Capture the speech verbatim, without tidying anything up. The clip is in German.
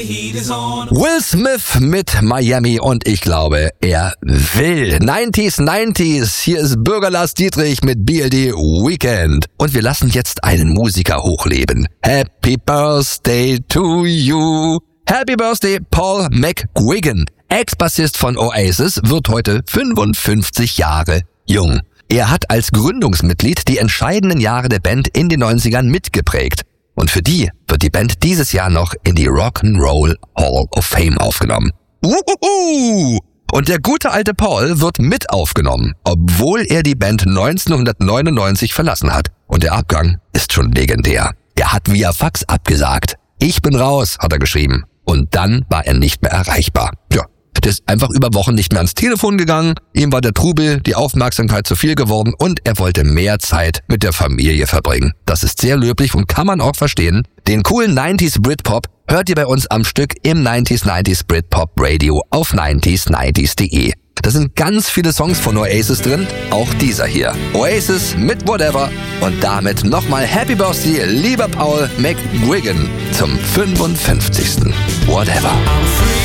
Will Smith mit Miami und ich glaube, er will. neunziger, neunziger, hier ist Bürger Lars Dietrich mit B L D Weekend. Und wir lassen jetzt einen Musiker hochleben. Happy Birthday to you. Happy Birthday, Paul McGuigan. Ex-Bassist von Oasis wird heute fünfundfünfzig Jahre jung. Er hat als Gründungsmitglied die entscheidenden Jahre der Band in den neunzigern mitgeprägt. Und für die wird die Band dieses Jahr noch in die Rock'n'Roll Hall of Fame aufgenommen. Uhuhu! Und der gute alte Paul wird mit aufgenommen, obwohl er die Band neunzehnhundertneunundneunzig verlassen hat. Und der Abgang ist schon legendär. Er hat via Fax abgesagt. Ich bin raus, hat er geschrieben. Und dann war er nicht mehr erreichbar. Ja. Der ist einfach über Wochen nicht mehr ans Telefon gegangen, ihm war der Trubel, die Aufmerksamkeit zu viel geworden und er wollte mehr Zeit mit der Familie verbringen. Das ist sehr löblich und kann man auch verstehen. Den coolen neunziger Britpop hört ihr bei uns am Stück im neunziger neunziger Britpop Radio auf neunziger neunziger punkt de. Da sind ganz viele Songs von Oasis drin, auch dieser hier. Oasis mit Whatever und damit nochmal Happy Birthday, lieber Paul McGuigan, zum fünfundfünfzigsten Whatever.